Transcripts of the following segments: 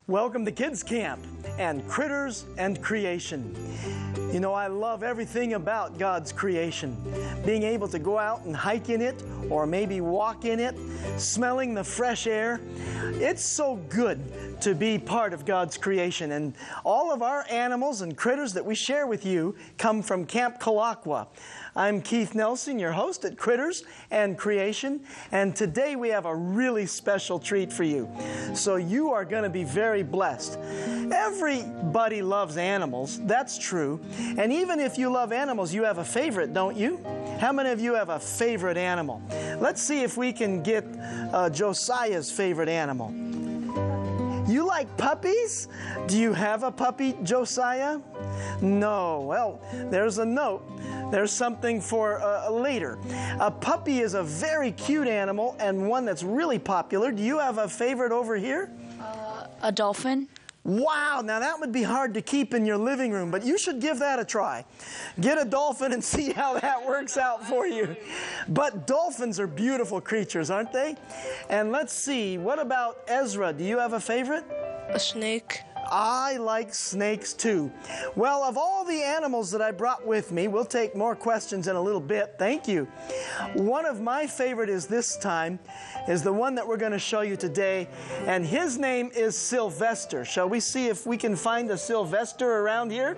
Welcome to Kids Camp and Critters and Creation. You know, I love everything about God's creation. Being able to go out and hike in it, or maybe walk in it, smelling the fresh air. It's so good to be part of God's creation. And all of our animals and critters that we share with you come from Camp Kulaqua. I'm Keith Nelson, your host at Critters and Creation, and today we have a really special treat for you. So you are going to be very blessed. Everybody loves animals, that's true. And even if you love animals, you have a favorite, don't you? How many of you have a favorite animal? Let's see if we can get Josiah's favorite animal. You like puppies? Do you have a puppy, Josiah? No. Well, there's a note. There's something for later. A puppy is a very cute animal and one that's really popular. Do you have a favorite over here? A dolphin. Wow, now that would be hard to keep in your living room, but you should give that a try. Get a dolphin and see how that works out for you. But dolphins are beautiful creatures, aren't they? And let's see, what about Ezra? Do you have a favorite? A snake. I like snakes too. Well, of all the animals that I brought with me, we'll take more questions in a little bit. Thank you. One of my favorite is this time, is the one that we're going to show you today, and his name is Sylvester. Shall we see if we can find a Sylvester around here?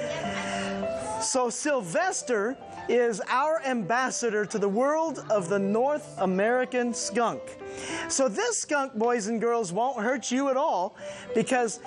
So Sylvester is our ambassador to the world of the North American skunk. So this skunk, boys and girls, won't hurt you at all because